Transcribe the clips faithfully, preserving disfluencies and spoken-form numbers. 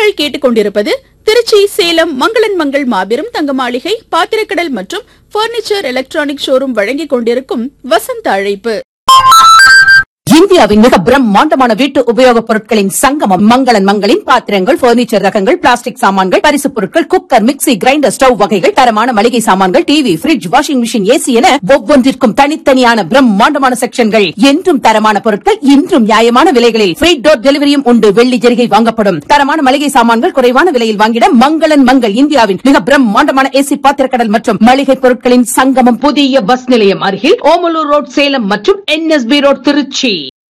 நேயர்கள் கேட்டுக்கொண்டிருப்பது திருச்சி சேலம் மங்களன் மங்கள் மாபெரும் தங்க மாளிகை பாத்திரக்கடல் மற்றும் பர்னிச்சர் எலக்ட்ரானிக் ஷோரூம் வழங்கிக் கொண்டிருக்கும் வசந்த அழைப்பு. இந்தியாவின் மிக பிரம்மாண்டமான வீட்டு உபயோகப் பொருட்களின் சங்கமம் மங்களன் மங்களின் பாத்திரங்கள், பர்னிச்சர் ரகங்கள், பிளாஸ்டிக் சாமான்கள், பரிசுப் பொருட்கள், குக்கர், மிக்ஸி, கிரைண்டர், ஸ்டவ் வகைகள், தரமான மளிகை சாமான்கள், TV, bridge, washing machine, AC என ஒவ்வொன்றிற்கும் தனித்தனியான பிரம்மாண்டமான செக்ஷன்கள். என்றும் தரமான பொருட்கள், இன்றும் நியாயமான விலைகளில் ஃப்ரீ டோர் டெலிவரியும் உண்டு. வெள்ளி ஜெரிகை வாங்கப்படும். தரமான மளிகை சாமான்கள் குறைவான விலையில் வாங்கிட மங்களன் மங்கள். இந்தியாவின் மிக பிரம்மாண்டமான ஏசி பாத்திரக்கடல் மற்றும் மளிகை பொருட்களின் சங்கமம். புதிய பஸ் நிலையம் அருகில் ஓமலூர் ரோட் சேலம் மற்றும் என்எஸ்பி ரோட் திருச்சி.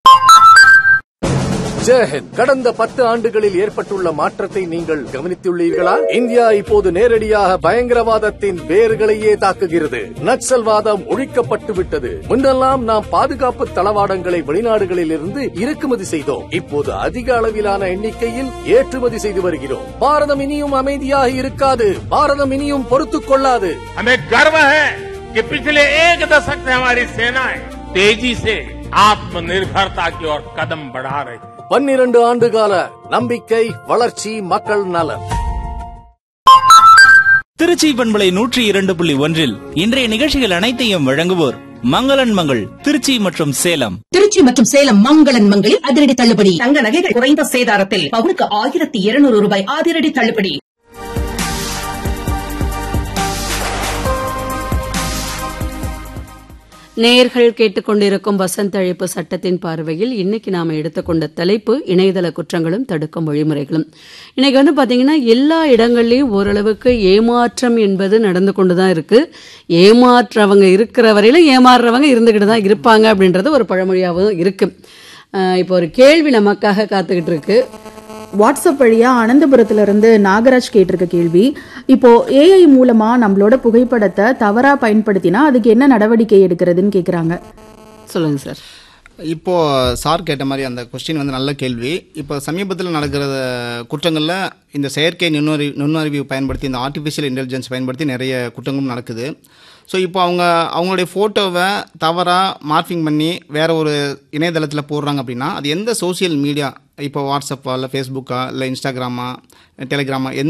ஜெயஹிந்த். கடந்த பத்து ஆண்டுகளில் ஏற்பட்டுள்ள மாற்றத்தை நீங்கள் கவனித்துள்ளீர்களா? இந்தியா இப்போது நேரடியாக பயங்கரவாதத்தின் வேர்களையே தாக்குகிறது. நக்சல்வாதம் ஒழிக்கப்பட்டு விட்டது. முன்னெல்லாம் நாம் பாதுகாப்பு தளவாடங்களை வெளிநாடுகளில் இருந்து இறக்குமதி செய்தோம். இப்போது அதிக அளவிலான எண்ணிக்கையில் ஏற்றுமதி செய்து வருகிறோம். பாரதம் இனியும் அமைதியாக இருக்காது. பாரதம் இனியும் பொறுத்துக் கொள்ளாது. हमें गर्व है कि पिछले एक दशक से हमारी सेनाएं तेजी से आत्मनिर्भरता की ओर कदम बढ़ा रही है. பன்னிரண்டு ஆண்டு கால நம்பிக்கை, வளர்ச்சி, மக்கள் நலன். திருச்சி பண்பலை நூற்றி இரண்டு புள்ளி ஒன்றில் இன்றைய நிகழ்ச்சிகள் அனைத்தையும் வழங்குவோர் மங்களன் மங்கள் திருச்சி மற்றும் சேலம். திருச்சி மற்றும் சேலம் மங்களன் மங்களில் அதிரடி தள்ளுபடி. தங்க நகைகள் குறைந்த சேதாரத்தில் பவுனுக்கு ஆயிரத்தி இருநூறு ரூபாய் அதிரடி தள்ளுபடி. நேயர்கள் கேட்டுக்கொண்டிருக்கும் வசந்த அழைப்பு சட்டத்தின் பார்வையில் இன்னைக்கு நாம எடுத்துக்கொண்ட தலைப்பு இணையதள குற்றங்களும் தடுக்கும் வழிமுறைகளும். இன்னைக்கு வந்து பாத்தீங்கன்னா எல்லா இடங்கள்லயும் ஓரளவுக்கு ஏமாற்றம் என்பது நடந்து கொண்டுதான் இருக்கு. ஏமாற்றவங்க இருக்கிற வரையில ஏமாறுறவங்க இருந்துகிட்டு தான் இருப்பாங்க அப்படின்றது ஒரு பழமொழியாகவும் இருக்கு. இப்போ ஒரு கேள்வி நமக்காக காத்துக்கிட்டு இருக்கு. வாட்ஸ்அப் வழியா அனந்தபுரத்துல இருந்து நாகராஜ் கேட்டிருக்க கேள்வி, இப்போ ஏஐ மூலமா நம்மளோட புகைப்படத்தை தவறா பயன்படுத்தினா அதுக்கு என்ன நடவடிக்கை எடுக்கிறதுன்னு கேக்குறாங்க. சொல்லுங்க சார். இப்போ சார் கேட்ட மாதிரி அந்த கொஸ்டின் வந்து நல்ல கேள்வி. இப்போ சமீபத்தில் நடக்கிற குற்றங்களில் இந்த செயற்கை நுண்ணறி நுண்ணறிவு பயன்படுத்தி, இந்த ஆர்டிஃபிஷியல் இன்டெலிஜென்ஸ் பயன்படுத்தி நிறைய குற்றங்களும் நடக்குது. ஸோ இப்போ அவங்க அவங்களுடைய ஃபோட்டோவை தவறாக மார்ஃபிங் பண்ணி வேறு ஒரு இணையதளத்தில் போடுறாங்க அப்படின்னா அது எந்த சோசியல் மீடியா, இப்போ வாட்ஸ்அப்பா இல்லை ஃபேஸ்புக்கா இல்லை இன்ஸ்டாகிராமா டெலிகிராமா